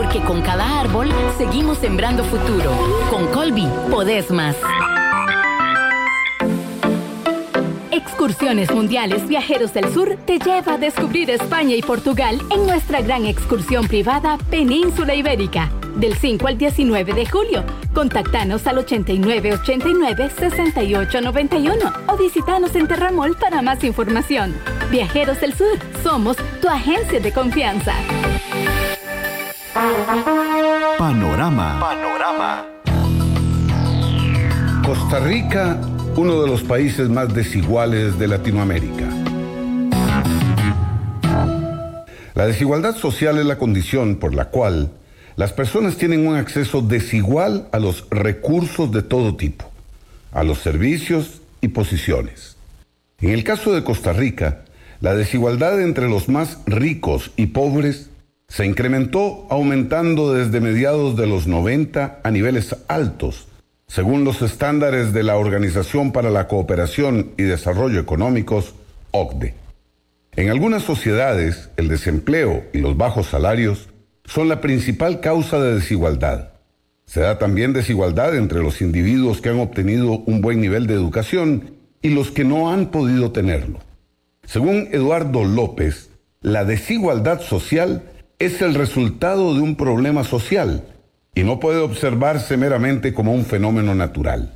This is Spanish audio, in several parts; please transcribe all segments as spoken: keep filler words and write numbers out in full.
porque con cada árbol seguimos sembrando futuro. Con Colby, podés más. Excursiones Mundiales Viajeros del Sur te lleva a descubrir España y Portugal en nuestra gran excursión privada Península Ibérica, del cinco al diecinueve de julio. Contactanos al ochenta y nueve ochenta y nueve sesenta y ocho noventa y uno o visitanos en Terramol para más información. Viajeros del Sur, somos tu agencia de confianza. Panorama. Panorama. Costa Rica, uno de los países más desiguales de Latinoamérica. La desigualdad social es la condición por la cual las personas tienen un acceso desigual a los recursos de todo tipo, a los servicios y posiciones. En el caso de Costa Rica, la desigualdad entre los más ricos y pobres se incrementó aumentando desde mediados de los noventa a niveles altos, según los estándares de la Organización para la Cooperación y Desarrollo Económicos, O C D E. En algunas sociedades, el desempleo y los bajos salarios son la principal causa de desigualdad. Se da también desigualdad entre los individuos que han obtenido un buen nivel de educación y los que no han podido tenerlo. Según Eduardo López, la desigualdad social es el resultado de un problema social y no puede observarse meramente como un fenómeno natural.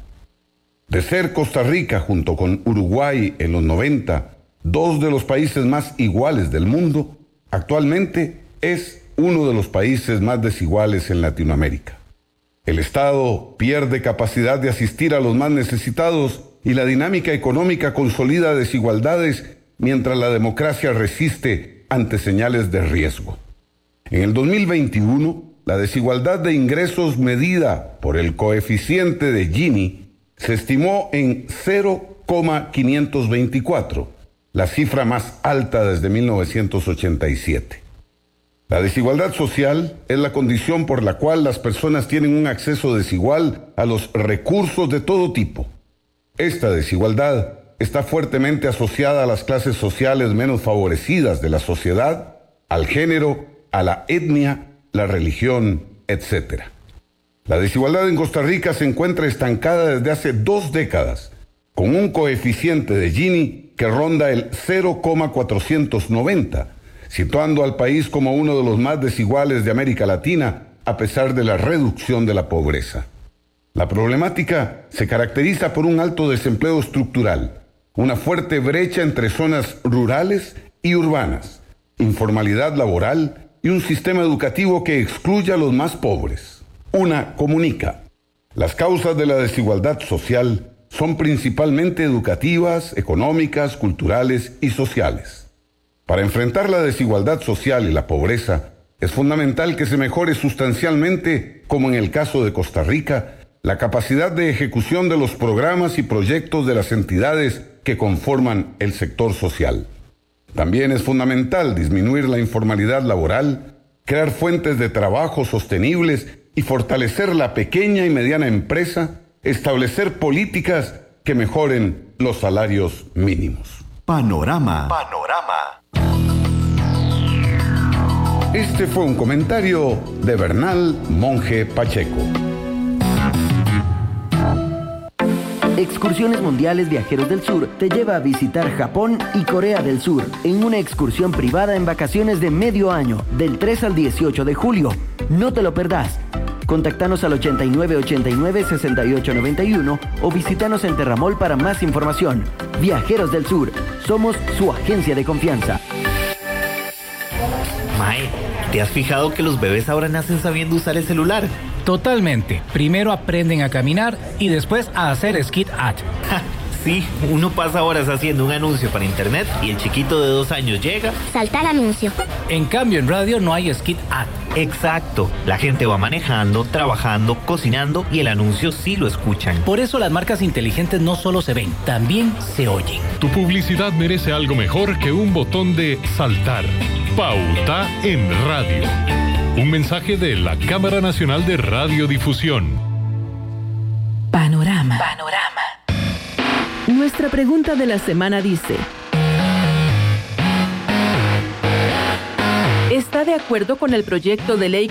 De ser Costa Rica, junto con Uruguay en los noventa, dos de los países más iguales del mundo, actualmente es uno de los países más desiguales en Latinoamérica. El Estado pierde capacidad de asistir a los más necesitados y la dinámica económica consolida desigualdades mientras la democracia resiste ante señales de riesgo. En el dos mil veintiuno, la desigualdad de ingresos medida por el coeficiente de Gini se estimó en cero coma quinientos veinticuatro, la cifra más alta desde mil novecientos ochenta y siete. La desigualdad social es la condición por la cual las personas tienen un acceso desigual a los recursos de todo tipo. Esta desigualdad está fuertemente asociada a las clases sociales menos favorecidas de la sociedad, al género, a la etnia, la religión, etcétera. La desigualdad en Costa Rica se encuentra estancada desde hace dos décadas, con un coeficiente de Gini que ronda el cero coma cuatrocientos noventa, situando al país como uno de los más desiguales de América Latina, a pesar de la reducción de la pobreza. La problemática se caracteriza por un alto desempleo estructural, una fuerte brecha entre zonas rurales y urbanas, informalidad laboral y un sistema educativo que excluye a los más pobres. Una comunica. Las causas de la desigualdad social son principalmente educativas, económicas, culturales y sociales. Para enfrentar la desigualdad social y la pobreza, es fundamental que se mejore sustancialmente, como en el caso de Costa Rica, la capacidad de ejecución de los programas y proyectos de las entidades que conforman el sector social. También es fundamental disminuir la informalidad laboral, crear fuentes de trabajo sostenibles y fortalecer la pequeña y mediana empresa, establecer políticas que mejoren los salarios mínimos. Panorama. Panorama. Este fue un comentario de Bernal Monge Pacheco. Excursiones Mundiales Viajeros del Sur te lleva a visitar Japón y Corea del Sur en una excursión privada en vacaciones de medio año, del tres al dieciocho de julio. No te lo perdás. Contactanos al ochenta y nueve ochenta y nueve sesenta y ocho noventa y uno o visítanos en Terramol para más información. Viajeros del Sur, somos su agencia de confianza. Mae, ¿te has fijado que los bebés ahora nacen sabiendo usar el celular? Totalmente. Primero aprenden a caminar y después a hacer skit at. Ja, sí, uno pasa horas haciendo un anuncio para internet y el chiquito de dos años llega. Saltar anuncio. En cambio, en radio no hay skit at. Exacto. La gente va manejando, trabajando, cocinando y el anuncio sí lo escuchan. Por eso las marcas inteligentes no solo se ven, también se oyen. Tu publicidad merece algo mejor que un botón de saltar. Pauta en radio. Un mensaje de la Cámara Nacional de Radiodifusión. Panorama. Panorama. Nuestra pregunta de la semana dice: ¿está de acuerdo con el proyecto de ley